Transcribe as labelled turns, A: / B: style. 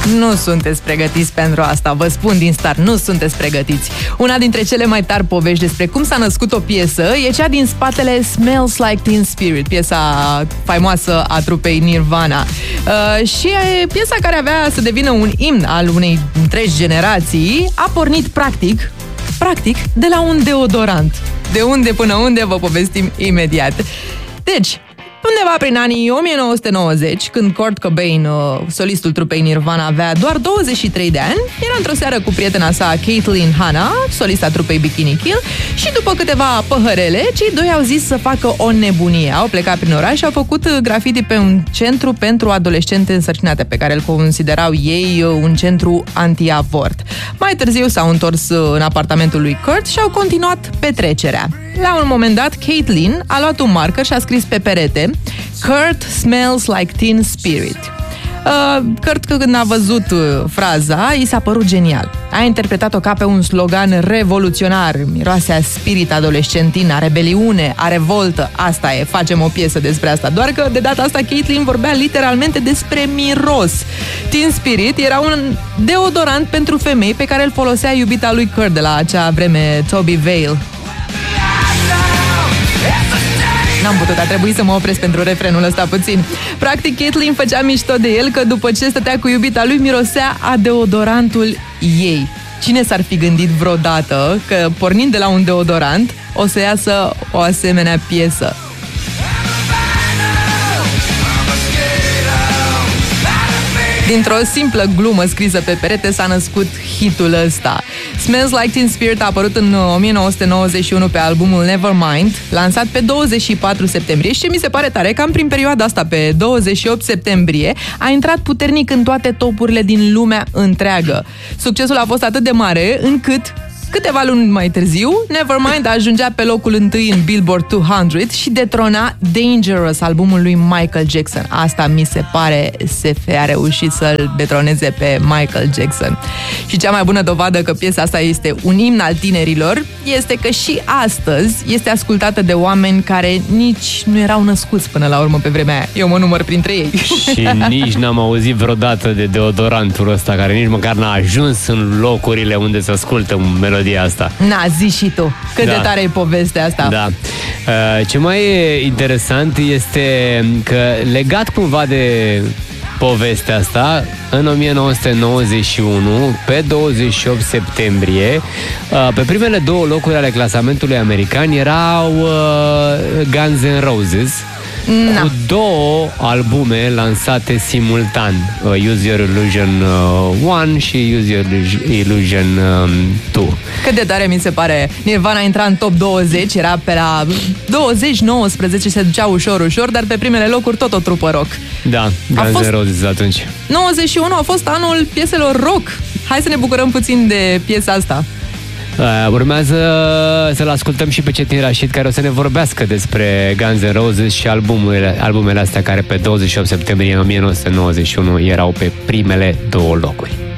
A: Nu sunteți pregătiți pentru asta, vă spun din start, nu sunteți pregătiți. Una dintre cele mai tari povești despre cum s-a născut o piesă e cea din spatele Smells Like Teen Spirit, piesa faimoasă a trupei Nirvana. Și e piesa care avea să devină un imn al unei întregi generații, a pornit practic de la un deodorant. De unde până unde vă povestim imediat. Deci, undeva prin anii 1990, când Kurt Cobain, solistul trupei Nirvana, avea doar 23 de ani, era într-o seară cu prietena sa, Caitlin Hanna, solista trupei Bikini Kill, și după câteva păhărele, cei doi au zis să facă o nebunie. Au plecat prin oraș și au făcut graffiti pe un centru pentru adolescente însărcinate, pe care îl considerau ei un centru anti-avort. Mai târziu s-au întors în apartamentul lui Kurt și au continuat petrecerea. La un moment dat, Caitlin a luat un marker și a scris pe perete Kurt smells like teen spirit. Kurt, când a văzut fraza, i s-a părut genial. A interpretat-o ca pe un slogan revoluționar. Miroase a spirit adolescentin, a rebeliune, a revoltă. Asta e, facem o piesă despre asta. Doar că de data asta Caitlin vorbea literalmente despre miros. Teen Spirit era un deodorant pentru femei pe care îl folosea iubita lui Kurt de la acea vreme, Toby Vale. N-am putut, a trebuit să mă opresc pentru refrenul ăsta puțin. Practic, Caitlin făcea mișto de el că după ce stătea cu iubita lui, mirosea a deodorantul ei. Cine s-ar fi gândit vreodată că, pornind de la un deodorant, o să iasă o asemenea piesă? Dintr-o simplă glumă scrisă pe perete s-a născut hitul ăsta. Smells Like Teen Spirit a apărut în 1991 pe albumul Nevermind, lansat pe 24 septembrie, și ce mi se pare tare, cam prin perioada asta, pe 28 septembrie, a intrat puternic în toate topurile din lumea întreagă. Succesul a fost atât de mare încât câteva luni mai târziu, Nevermind ajungea pe locul 1 în Billboard 200 și detrona Dangerous, albumul lui Michael Jackson. Asta mi se pare SF, a reușit să-l detroneze pe Michael Jackson. Și cea mai bună dovadă că piesa asta este un imn al tinerilor este că și astăzi este ascultată de oameni care nici nu erau născuți până la urmă pe vremea aia. Eu mă număr printre ei.
B: Și nici n-am auzit vreodată de deodorantul ăsta, care nici măcar n-a ajuns în locurile unde se ascultă melodia asta.
A: Na, zi și tu, cât de tare e povestea asta.
B: Da. Ce mai e interesant este că, legat cumva de povestea asta, în 1991, pe 28 septembrie, pe primele două locuri ale clasamentului american erau Guns N' Roses, cu două albume lansate simultan, Use Your Illusion 1 și Use Your Illusion 2.
A: Cât de tare mi se pare. Nirvana intra în top 20, era pe la 20-19, se ducea ușor, dar pe primele locuri tot o trupă rock.
B: Da, Guns N' Roses atunci.
A: 91 a fost anul pieselor rock. Hai să ne bucurăm puțin de piesa asta.
B: Urmează să-l ascultăm și pe Cetin Rashid, care o să ne vorbească despre Guns N' Roses și albumele astea care pe 28 septembrie 1991 erau pe primele două locuri.